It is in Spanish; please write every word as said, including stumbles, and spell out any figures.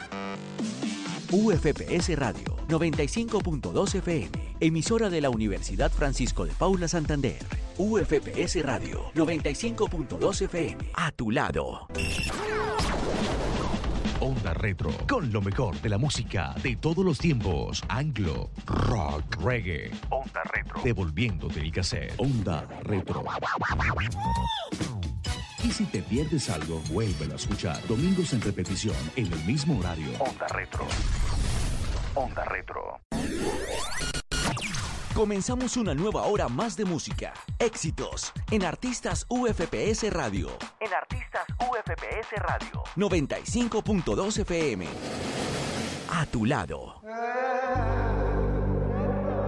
U F P S Radio noventa y cinco punto dos F M, emisora de la Universidad Francisco de Paula Santander. U F P S Radio noventa y cinco punto dos F M, a tu lado. Onda Retro, con lo mejor de la música de todos los tiempos. Anglo, rock, reggae. Onda Retro, devolviéndote el cassette. Onda Retro. Y si te pierdes algo, vuélvelo a escuchar. Domingos en repetición, en el mismo horario. Onda Retro. Onda Retro. Comenzamos una nueva hora más de música. Éxitos en Artistas U F P S Radio. En Artistas U F P S Radio noventa y cinco punto dos F M. A tu lado.